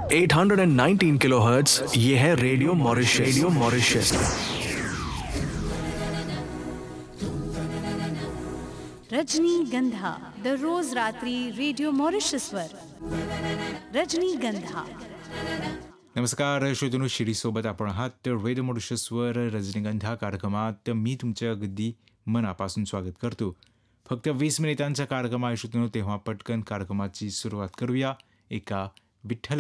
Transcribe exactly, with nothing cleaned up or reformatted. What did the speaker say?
Eight hundred nineteen kilohertz, ये है radio Mauritius. Radio Mauritius. रजनीगंधा दररोज रात्री रेडिओ मॉरिशसवर. रजनीगंधा. नमस्कार श्रोतृनो, शिरीसोबत आपण आहात तर रेडिओ मॉरिशसवर रजनीगंधा कार्यक्रमात मी तुमच्या अगदी मनापासून स्वागत करतो. फक्त वीस मिनिटांचा कार्यक्रम आहे श्रोतृनो, तेव्हा पटकन कार्यक्रमाची सुरुवात करूया एका विठ्ठल